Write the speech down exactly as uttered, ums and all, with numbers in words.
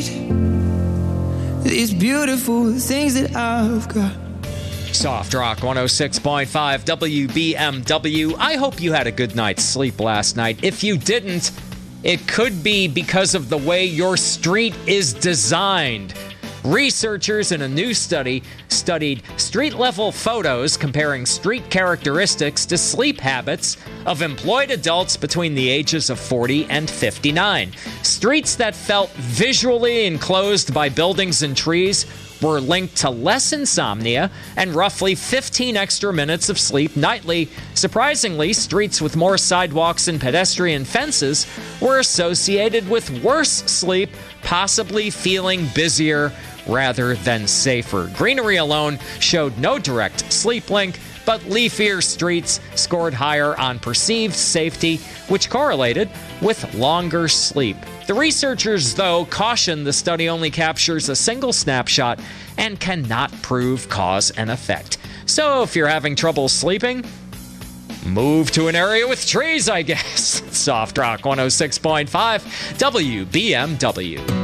These beautiful things that I've got. Soft Rock one oh six point five W B M W. I hope you had a good night's sleep last night. If you didn't, it could be because of the way your street is designed. Researchers in a new study studied street-level photos comparing street characteristics to sleep habits of employed adults between the ages of forty and fifty-nine. Streets that felt visually enclosed by buildings and trees were linked to less insomnia and roughly fifteen extra minutes of sleep nightly. Surprisingly, streets with more sidewalks and pedestrian fences were associated with worse sleep, possibly feeling busier rather than safer. Greenery alone showed no direct sleep link, but leafier streets scored higher on perceived safety, which correlated with longer sleep. The researchers, though, caution the study only captures a single snapshot and cannot prove cause and effect. So if you're having trouble sleeping, move to an area with trees, I guess. Soft Rock one oh six point five W B M W.